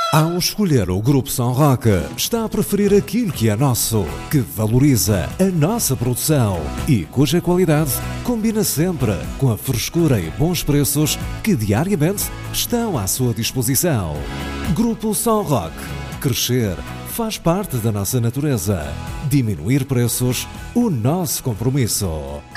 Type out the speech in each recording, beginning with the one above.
Ao escolher o Grupo São Roque, está a preferir aquilo que é nosso, que valoriza a nossa produção e cuja qualidade combina sempre com a frescura e bons preços que diariamente estão à sua disposição. Grupo São Roque. Crescer faz parte da nossa natureza. Diminuir preços, o nosso compromisso.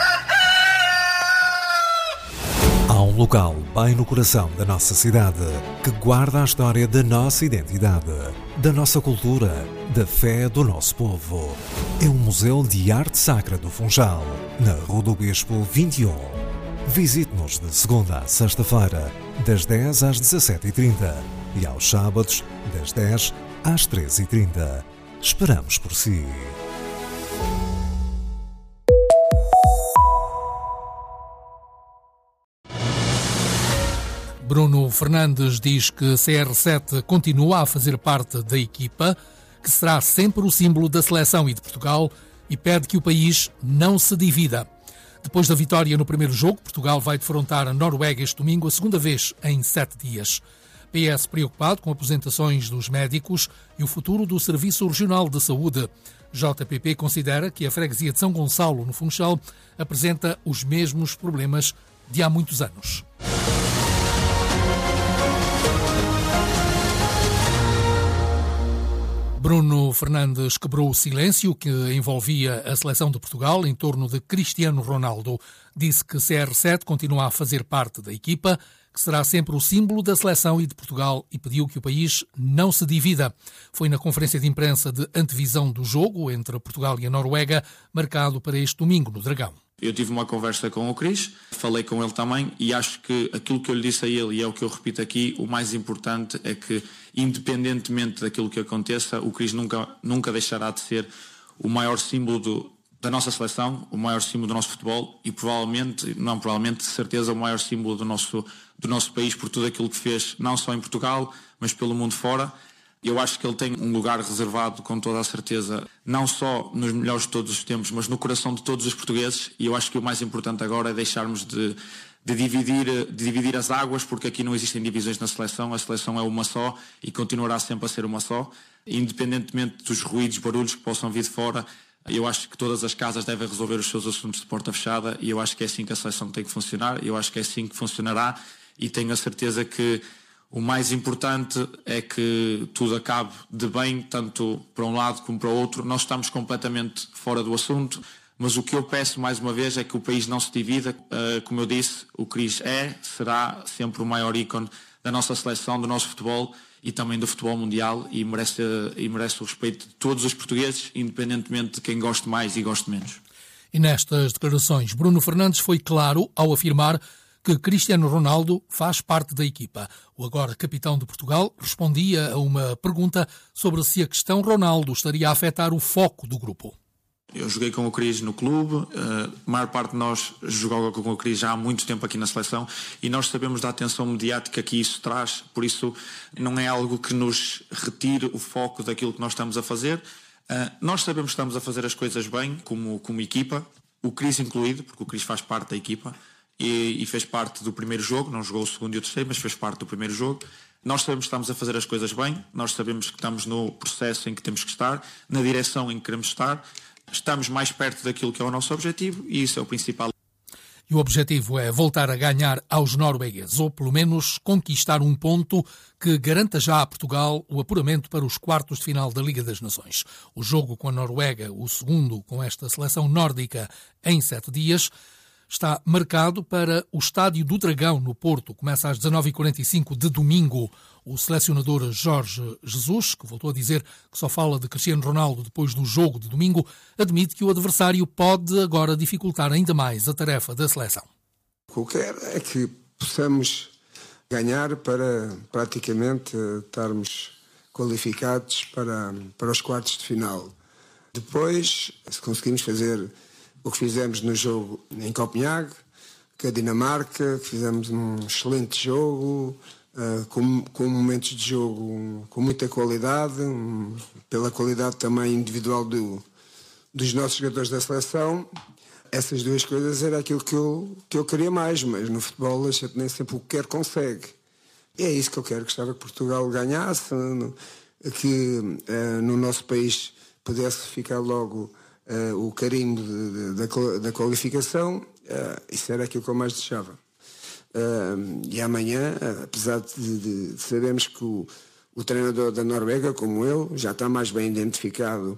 Há um local bem no coração da nossa cidade que guarda a história da nossa identidade, da nossa cultura, da fé do nosso povo. É o Museu de Arte Sacra do Funchal, na Rua do Bispo 21. Visite-nos de segunda a sexta-feira, das 10 às 17h30 e aos sábados, das 10 às 13h30. Esperamos por si. Bruno Fernandes diz que CR7 continua a fazer parte da equipa, que será sempre o símbolo da seleção e de Portugal, e pede que o país não se divida. Depois da vitória no primeiro jogo, Portugal vai defrontar a Noruega este domingo, a segunda vez em 7 dias. PS preocupado com aposentações dos médicos e o futuro do Serviço Regional de Saúde. JPP considera que a freguesia de São Gonçalo, no Funchal, apresenta os mesmos problemas de há muitos anos. Bruno Fernandes quebrou o silêncio que envolvia a seleção de Portugal em torno de Cristiano Ronaldo. Disse que CR7 continua a fazer parte da equipa, que será sempre o símbolo da seleção e de Portugal, e pediu que o país não se divida. Foi na conferência de imprensa de antevisão do jogo entre Portugal e a Noruega, marcado para este domingo no Dragão. Eu tive uma conversa com o Cris, falei com ele também e acho que aquilo que eu lhe disse a ele, e é o que eu repito aqui, o mais importante é que, independentemente daquilo que aconteça, o Cris nunca deixará de ser o maior símbolo da nossa seleção, o maior símbolo do nosso futebol e de certeza, o maior símbolo do nosso país por tudo aquilo que fez, não só em Portugal, mas pelo mundo fora. Eu acho que ele tem um lugar reservado, com toda a certeza, não só nos melhores de todos os tempos, mas no coração de todos os portugueses. E eu acho que o mais importante agora é deixarmos de dividir as águas, porque aqui não existem divisões na seleção. A seleção é uma só e continuará sempre a ser uma só. Independentemente dos ruídos, barulhos que possam vir de fora, eu acho que todas as casas devem resolver os seus assuntos de porta fechada e eu acho que é assim que a seleção tem que funcionar. Eu acho que é assim que funcionará e tenho a certeza que o mais importante é que tudo acabe de bem, tanto para um lado como para o outro. Nós estamos completamente fora do assunto, mas o que eu peço mais uma vez é que o país não se divida. Como eu disse, o Cris será sempre o maior ícone da nossa seleção, do nosso futebol e também do futebol mundial e merece o respeito de todos os portugueses, independentemente de quem goste mais e goste menos. E nestas declarações, Bruno Fernandes foi claro ao afirmar que Cristiano Ronaldo faz parte da equipa. O agora capitão de Portugal respondia a uma pergunta sobre se a questão Ronaldo estaria a afetar o foco do grupo. Eu joguei com o Cris no clube, a maior parte de nós jogava com o Cris já há muito tempo aqui na seleção e nós sabemos da atenção mediática que isso traz, por isso não é algo que nos retire o foco daquilo que nós estamos a fazer. Nós sabemos que estamos a fazer as coisas bem como equipa, o Cris incluído, porque o Cris faz parte da equipa. E fez parte do primeiro jogo, não jogou o segundo e o terceiro, mas fez parte do primeiro jogo. Nós sabemos que estamos a fazer as coisas bem, nós sabemos que estamos no processo em que temos que estar, na direção em que queremos estar, estamos mais perto daquilo que é o nosso objetivo e isso é o principal. E o objetivo é voltar a ganhar aos noruegueses, ou pelo menos conquistar um ponto que garanta já a Portugal o apuramento para os quartos de final da Liga das Nações. O jogo com a Noruega, o segundo com esta seleção nórdica em 7 dias, está marcado para o Estádio do Dragão, no Porto. Começa às 19h45 de domingo. O selecionador Jorge Jesus, que voltou a dizer que só fala de Cristiano Ronaldo depois do jogo de domingo, admite que o adversário pode agora dificultar ainda mais a tarefa da seleção. O que eu quero é que possamos ganhar para praticamente estarmos qualificados para os quartos de final. Depois, se conseguimos fazer o que fizemos no jogo em Copenhague, com a Dinamarca, que fizemos um excelente jogo, com momentos de jogo com muita qualidade, pela qualidade também individual dos nossos jogadores da seleção. Essas duas coisas era aquilo que eu queria mais, mas no futebol a gente nem sempre o que quer consegue. É isso que eu quero. Gostava que Portugal ganhasse, que no nosso país pudesse ficar logo o carimbo da qualificação. Isso era aquilo que eu mais desejava. E amanhã, apesar de sabermos que o treinador da Noruega, como eu, já está mais bem identificado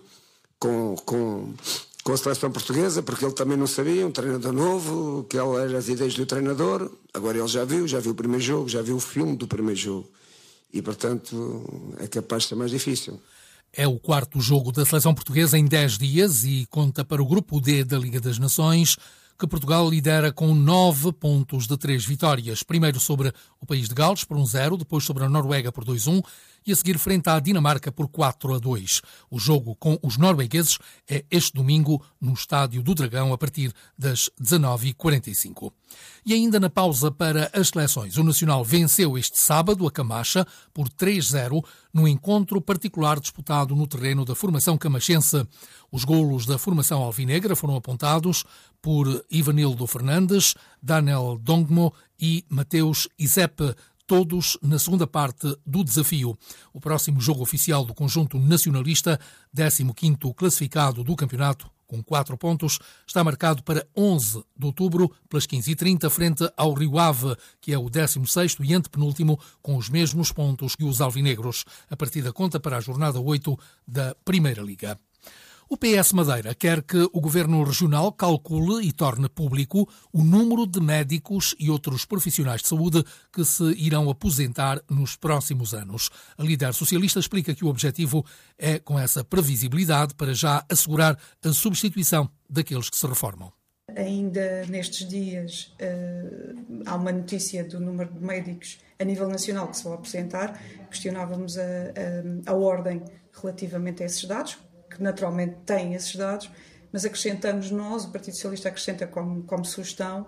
com a seleção portuguesa, porque ele também não sabia, um treinador novo, que eram as ideias do treinador. Agora ele já viu o primeiro jogo, já viu o filme do primeiro jogo. E, portanto, é capaz de ser mais difícil. É o quarto jogo da seleção portuguesa em 10 dias e conta para o grupo D da Liga das Nações, que Portugal lidera com 9 pontos de 3 vitórias. Primeiro sobre o país de Gales por 1-0, depois sobre a Noruega por 2-1 e a seguir frente à Dinamarca por 4-2. O jogo com os noruegueses é este domingo no Estádio do Dragão a partir das 19h45. E ainda na pausa para as seleções, o Nacional venceu este sábado a Camacha por 3-0 no encontro particular disputado no terreno da formação camachense. Os golos da formação alvinegra foram apontados por Ivanildo Fernandes, Daniel Dongmo e Mateus Isepe, todos na segunda parte do desafio. O próximo jogo oficial do conjunto nacionalista, 15º classificado do campeonato, com 4 pontos, está marcado para 11 de outubro, pelas 15h30, frente ao Rio Ave, que é o 16º e antepenúltimo, com os mesmos pontos que os alvinegros. A partida conta para a jornada 8 da Primeira Liga. O PS Madeira quer que o Governo Regional calcule e torne público o número de médicos e outros profissionais de saúde que se irão aposentar nos próximos anos. A líder socialista explica que o objetivo é, com essa previsibilidade, para já assegurar a substituição daqueles que se reformam. Ainda nestes dias há uma notícia do número de médicos a nível nacional que se vão aposentar. Questionávamos a ordem relativamente a esses dados, que naturalmente têm esses dados, mas acrescentamos nós, o Partido Socialista acrescenta como sugestão,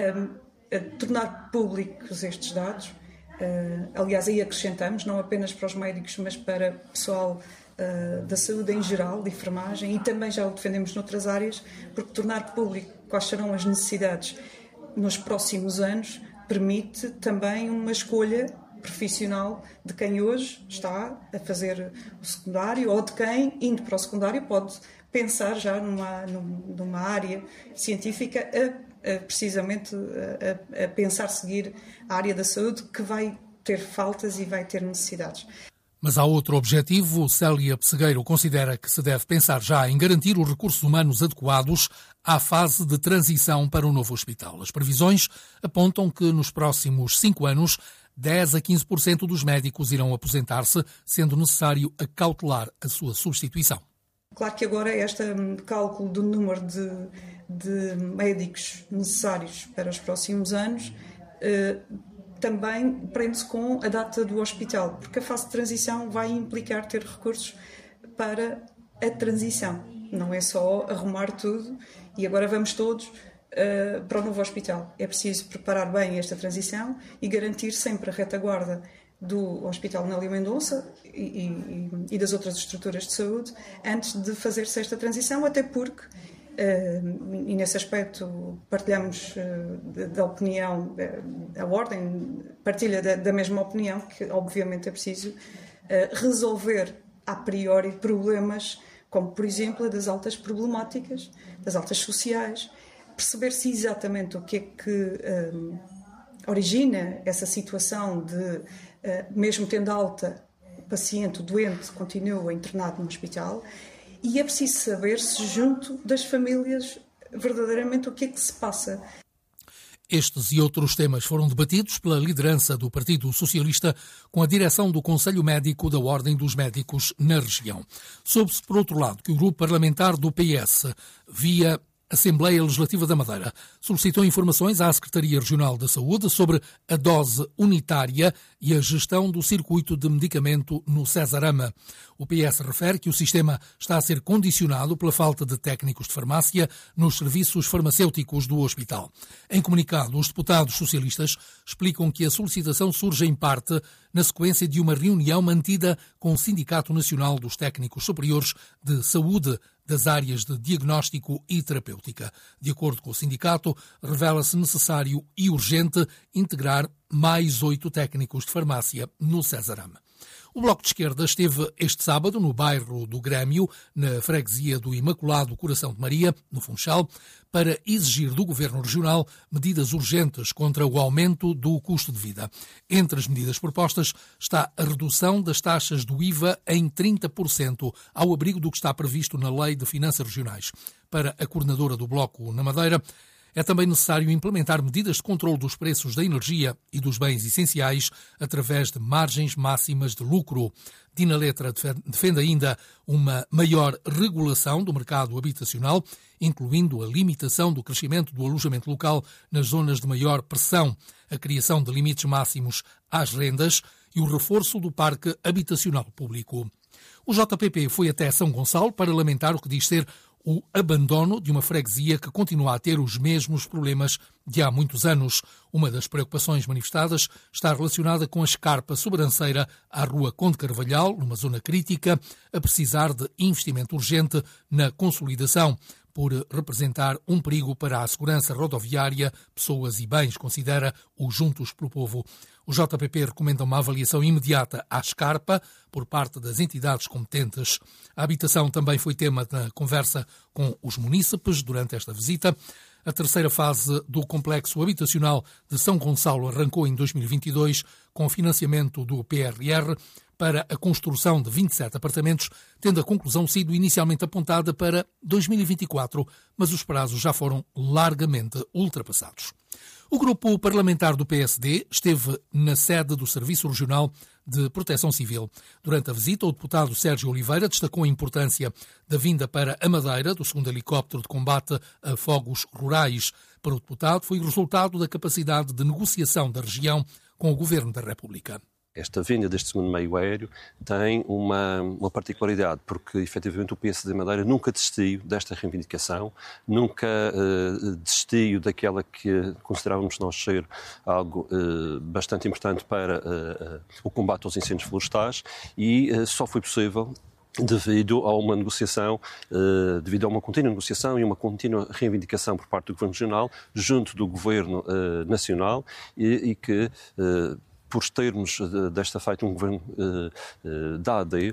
tornar públicos estes dados. Aliás, aí acrescentamos, não apenas para os médicos, mas para o pessoal da saúde em geral, de enfermagem, e também já o defendemos noutras áreas, porque tornar público quais serão as necessidades nos próximos anos permite também uma escolha profissional de quem hoje está a fazer o secundário ou de quem, indo para o secundário, pode pensar já numa área científica precisamente a pensar seguir a área da saúde, que vai ter faltas e vai ter necessidades. Mas há outro objetivo. Célia Pessegueiro considera que se deve pensar já em garantir os recursos humanos adequados à fase de transição para o novo hospital. As previsões apontam que nos próximos 5 anos 10 a 15% dos médicos irão aposentar-se, sendo necessário acautelar a sua substituição. Claro que agora este cálculo do número de médicos necessários para os próximos anos também prende-se com a data do hospital, porque a fase de transição vai implicar ter recursos para a transição. Não é só arrumar tudo e agora vamos todos para o novo hospital. É preciso preparar bem esta transição e garantir sempre a retaguarda do Hospital Nélio Mendonça e das outras estruturas de saúde antes de fazer-se esta transição, até porque, e nesse aspecto partilhamos da opinião, a Ordem partilha da mesma opinião, que obviamente é preciso resolver a priori problemas como, por exemplo, a das altas problemáticas, das altas sociais, perceber-se exatamente o que é que origina essa situação de, mesmo tendo alta, o paciente, o doente, continua internado no hospital, e é preciso saber-se junto das famílias verdadeiramente o que é que se passa. Estes e outros temas foram debatidos pela liderança do Partido Socialista com a direção do Conselho Médico da Ordem dos Médicos na região. Soube-se, por outro lado, que o grupo parlamentar do PS, via Assembleia Legislativa da Madeira, solicitou informações à Secretaria Regional da Saúde sobre a dose unitária e a gestão do circuito de medicamento no Cesarama. O PS refere que o sistema está a ser condicionado pela falta de técnicos de farmácia nos serviços farmacêuticos do hospital. Em comunicado, os deputados socialistas explicam que a solicitação surge em parte na sequência de uma reunião mantida com o Sindicato Nacional dos Técnicos Superiores de Saúde das áreas de diagnóstico e terapêutica. De acordo com o sindicato, revela-se necessário e urgente integrar mais 8 técnicos de farmácia no Césarame. O Bloco de Esquerda esteve este sábado no bairro do Grêmio, na freguesia do Imaculado Coração de Maria, no Funchal, para exigir do Governo Regional medidas urgentes contra o aumento do custo de vida. Entre as medidas propostas está a redução das taxas do IVA em 30%, ao abrigo do que está previsto na Lei de Finanças Regionais. Para a coordenadora do Bloco na Madeira, é também necessário implementar medidas de controle dos preços da energia e dos bens essenciais através de margens máximas de lucro. Dina Letra defende ainda uma maior regulação do mercado habitacional, incluindo a limitação do crescimento do alojamento local nas zonas de maior pressão, a criação de limites máximos às rendas e o reforço do parque habitacional público. O JPP foi até São Gonçalo para lamentar o que diz ser o abandono de uma freguesia que continua a ter os mesmos problemas de há muitos anos. Uma das preocupações manifestadas está relacionada com a escarpa sobranceira à Rua Conde Carvalhal, numa zona crítica, a precisar de investimento urgente na consolidação, por representar um perigo para a segurança rodoviária, pessoas e bens, considera o Juntos pelo Povo. O JPP recomenda uma avaliação imediata à escarpa por parte das entidades competentes. A habitação também foi tema da conversa com os munícipes durante esta visita. A terceira fase do complexo habitacional de São Gonçalo arrancou em 2022 com financiamento do PRR para a construção de 27 apartamentos, tendo a conclusão sido inicialmente apontada para 2024, mas os prazos já foram largamente ultrapassados. O grupo parlamentar do PSD esteve na sede do Serviço Regional de Proteção Civil. Durante a visita, o deputado Sérgio Oliveira destacou a importância da vinda para a Madeira do 2º helicóptero de combate a fogos rurais. Para o deputado, foi o resultado da capacidade de negociação da região com o Governo da República. Esta vinda deste segundo meio aéreo tem uma particularidade, porque efetivamente o PSD Madeira nunca desistiu desta reivindicação, nunca desistiu daquela que considerávamos nós ser algo bastante importante para o combate aos incêndios florestais, e só foi possível devido a uma negociação, devido a uma contínua negociação e uma contínua reivindicação por parte do Governo Regional junto do Governo Nacional, e que por termos desta feita um governo da AD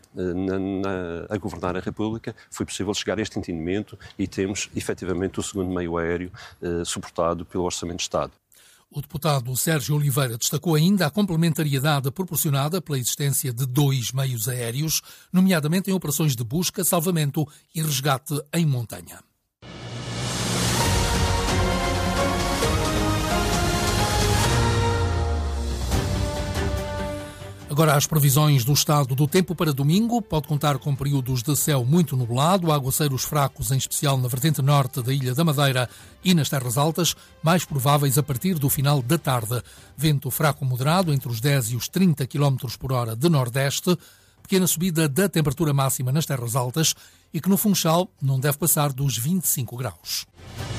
a governar a República, foi possível chegar a este entendimento e temos efetivamente o segundo meio aéreo suportado pelo Orçamento de Estado. O deputado Sérgio Oliveira destacou ainda a complementariedade proporcionada pela existência de 2 meios aéreos, nomeadamente em operações de busca, salvamento e resgate em montanha. Agora as previsões do estado do tempo para domingo. Pode contar com períodos de céu muito nublado, aguaceiros fracos, em especial na vertente norte da Ilha da Madeira e nas terras altas, mais prováveis a partir do final da tarde. Vento fraco moderado entre os 10 e os 30 km por hora de nordeste, pequena subida da temperatura máxima nas terras altas e que no Funchal não deve passar dos 25 graus.